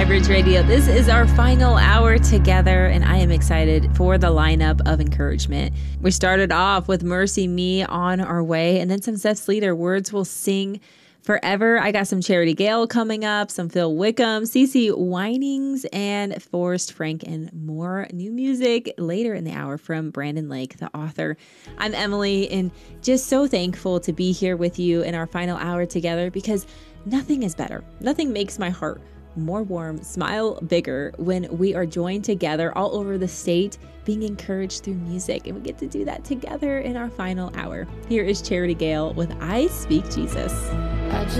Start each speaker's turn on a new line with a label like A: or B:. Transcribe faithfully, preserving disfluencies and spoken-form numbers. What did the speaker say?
A: Bridge Radio. This is our final hour together, and I am excited for the lineup of encouragement. We started off with Mercy Me, On Our Way, and then some Seth Sleater, Words Will Sing Forever. I got some Charity Gale coming up, some Phil Wickham, CeCe Winings, and Forrest Frank, and more new music later in the hour from Brandon Lake, the author. I'm Emily, and just so thankful to be here with you in our final hour together, because nothing is better. Nothing makes my heart more warm, smile bigger when we are joined together all over the state, being encouraged through music. And we get to do that together in our final hour. Here is Charity Gale with I Speak Jesus.